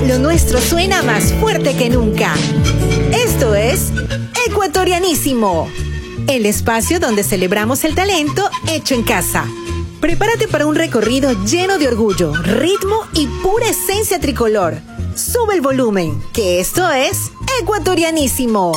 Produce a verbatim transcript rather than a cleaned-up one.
Lo nuestro suena más fuerte que nunca. Esto es Ecuatorianísimo, el espacio donde celebramos el talento hecho en casa. Prepárate para un recorrido lleno de orgullo, ritmo y pura esencia tricolor. Sube el volumen, que esto es Ecuatorianísimo.